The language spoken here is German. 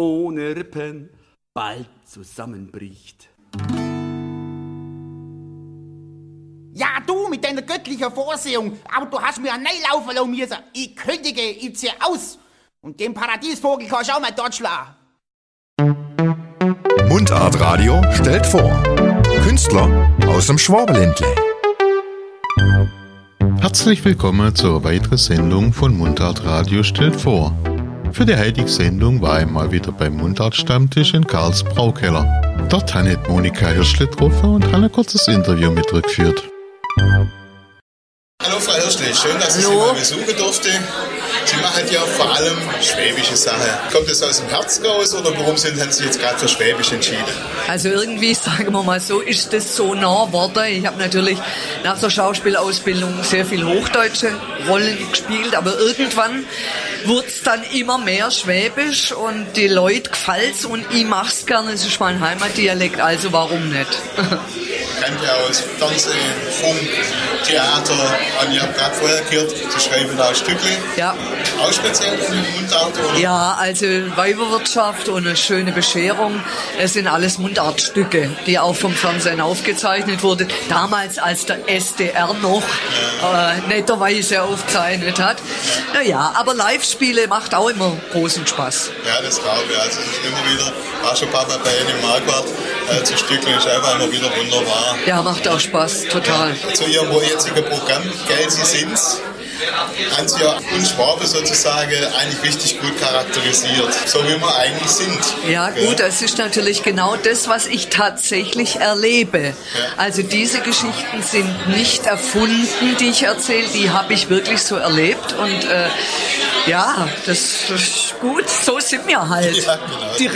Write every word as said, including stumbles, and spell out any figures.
ohne Rippen bald zusammenbricht. Ja, du mit deiner göttlichen Vorsehung, aber du hast mir reinlaufen lassen müssen. Ich kündige, ich zieh aus. Und den Paradiesvogel kannst du auch mal dort schlagen. Mundart Radio stellt vor. Künstler aus dem Schwabenländle. Herzlich willkommen zur weiteren Sendung von Mundart Radio stellt vor. Für die heutige Sendung war ich mal wieder beim Mundart-Stammtisch in Karls Braukeller. Dort habe ich Monika Hirschle getroffen und habe ein kurzes Interview mit ihr geführt. Hallo Frau Hirschle, schön, dass ich Sie mal besuchen durfte. Sie machen ja vor allem schwäbische Sachen. Kommt das aus dem Herzen raus oder warum sind Sie sich jetzt gerade für Schwäbisch entschieden? Also irgendwie, sagen wir mal so, ist das so nah geworden. Ich habe natürlich nach der Schauspielausbildung sehr viel hochdeutsche Rollen gespielt, aber irgendwann wurde es dann immer mehr Schwäbisch und die Leute gefällt's und ich mach's gerne, es ist mein Heimatdialekt, also warum nicht? Kennt ja aus Fernsehen, Funk, Theater und ich habe gerade vorher gehört, Sie schreiben da ein Stückchen. Ja. Auch speziell in der Mundart, oder? Ja, also Weiberwirtschaft und eine schöne Bescherung, es sind alles Mundartstücke, die auch vom Fernsehen aufgezeichnet wurden. Damals, als der S D R noch ja. äh, netterweise aufgezeichnet hat. Naja, aber Live-Spiele macht auch immer großen Spaß. Ja, das glaube ich. Also es ist immer wieder, war schon ein paar Mal bei Ihnen im Marquardt, äh, zu Stückchen ist einfach immer wieder wunderbar. Ja, macht auch Spaß, total. Ja, zu Ihrem jetzigen Programm, gell, Sie sind's, haben Sie ja uns Schwaben sozusagen eigentlich richtig gut charakterisiert, so wie wir eigentlich sind. Ja gut, ja. Das ist natürlich genau das, was ich tatsächlich erlebe. Ja. Also diese Geschichten sind nicht erfunden, die ich erzähle, die habe ich wirklich so erlebt und äh, ja, das ist gut, so sind wir halt. Ja, genau. Die